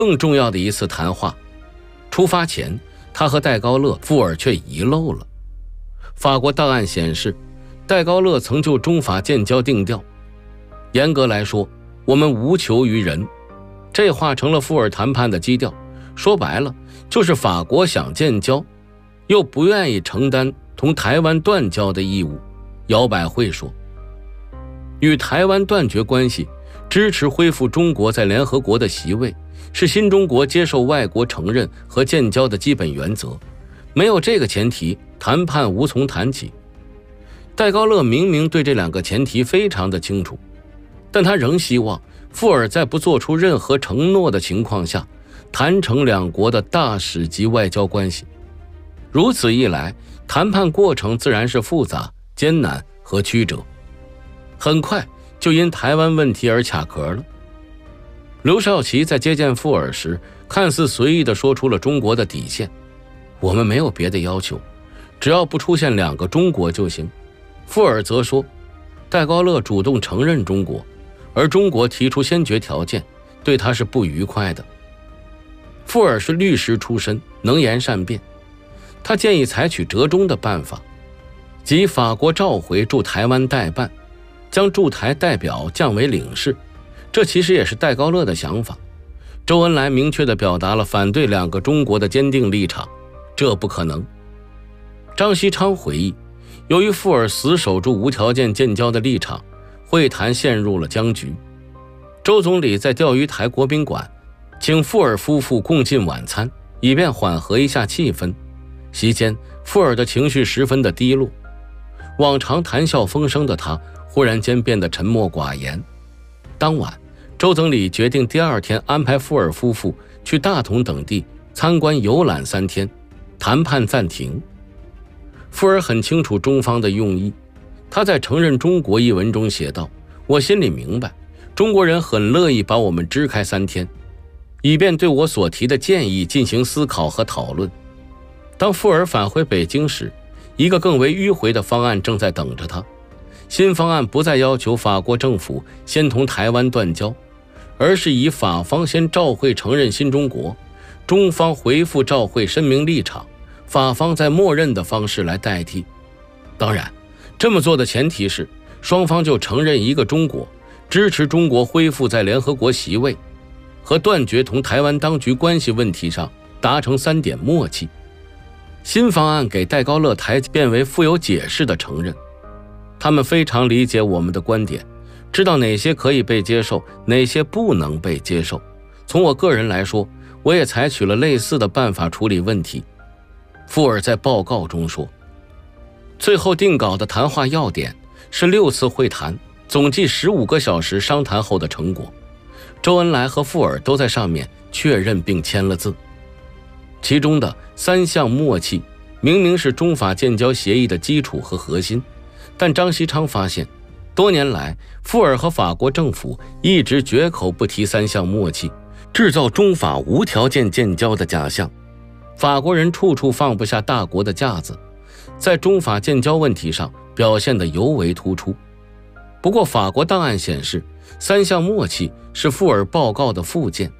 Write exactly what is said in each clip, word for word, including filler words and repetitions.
更重要的一次谈话，出发前，他和戴高乐、富尔却遗漏了。法国档案显示，戴高乐曾就中法建交定调。严格来说，我们无求于人。这话成了富尔谈判的基调，说白了，就是法国想建交，又不愿意承担同台湾断交的义务。姚百惠说，与台湾断绝关系，支持恢复中国在联合国的席位，是新中国接受外国承认和建交的基本原则。没有这个前提，谈判无从谈起。戴高乐明明对这两个前提非常的清楚，但他仍希望富尔在不做出任何承诺的情况下，谈成两国的大使级外交关系。如此一来，谈判过程自然是复杂、艰难和曲折，很快就因台湾问题而卡壳了。刘少奇在接见富尔时，看似随意地说出了中国的底线：我们没有别的要求，只要不出现两个中国就行。富尔则说，戴高乐主动承认中国，而中国提出先决条件，对他是不愉快的。富尔是律师出身，能言善辩，他建议采取折中的办法，即法国召回驻台湾代办，将驻台代表降为领事。这其实也是戴高乐的想法。周恩来明确地表达了反对两个中国的坚定立场，这不可能。张锡昌回忆，由于富尔死守住无条件建交的立场，会谈陷入了僵局。周总理在钓鱼台国宾馆请富尔夫妇共进晚餐，以便缓和一下气氛。席间，富尔的情绪十分的低落，往常谈笑风生的他忽然间变得沉默寡言。当晚，周总理决定第二天安排富尔夫妇去大同等地参观游览三天，谈判暂停。富尔很清楚中方的用意，他在承认中国一文中写道，我心里明白，中国人很乐意把我们支开三天，以便对我所提的建议进行思考和讨论。当富尔返回北京时，一个更为迂回的方案正在等着他。新方案不再要求法国政府先同台湾断交，而是以法方先照会承认新中国，中方回复照会申明立场，法方在默认的方式来代替。当然，这么做的前提是双方就承认一个中国，支持中国恢复在联合国席位，和断绝同台湾当局关系问题上达成三点默契。新方案给戴高乐台变为富有解释的承认，他们非常理解我们的观点，知道哪些可以被接受，哪些不能被接受。从我个人来说，我也采取了类似的办法处理问题。富尔在报告中说，最后定稿的谈话要点是六次会谈，总计十五个小时商谈后的成果。周恩来和富尔都在上面确认并签了字。其中的三项默契明明是中法建交协议的基础和核心，但张锡昌发现，多年来富尔和法国政府一直绝口不提三项默契，制造中法无条件建交的假象。法国人处处放不下大国的架子，在中法建交问题上表现得尤为突出。不过法国档案显示，三项默契是富尔报告的附件。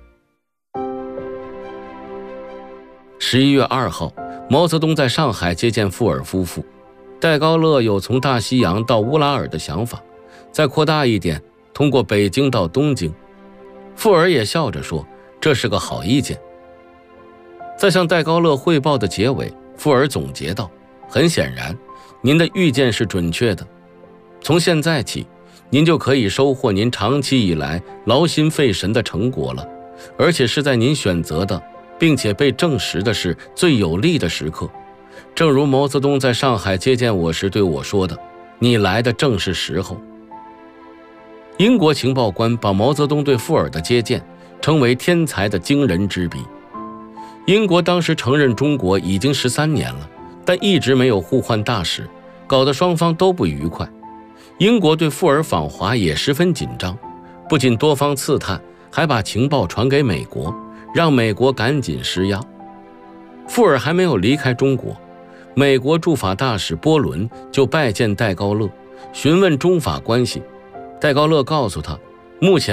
十一月二号，毛泽东在上海接见富尔夫妇。戴高乐有从大西洋到乌拉尔的想法，再扩大一点，通过北京到东京。富尔也笑着说，这是个好意见。在向戴高乐汇报的结尾，富尔总结道，很显然，您的预见是准确的。从现在起，您就可以收获您长期以来劳心费神的成果了，而且是在您选择的并且被证实的是最有利的时刻。正如毛泽东在上海接见我时对我说的，你来的正是时候。英国情报官把毛泽东对富尔的接见称为天才的惊人之笔。英国当时承认中国已经十三年了，但一直没有互换大使，搞得双方都不愉快。英国对富尔访华也十分紧张，不仅多方刺探，还把情报传给美国，让美国赶紧施压。富尔还没有离开中国，美国驻法大使波伦就拜见戴高乐，询问中法关系。戴高乐告诉他，目前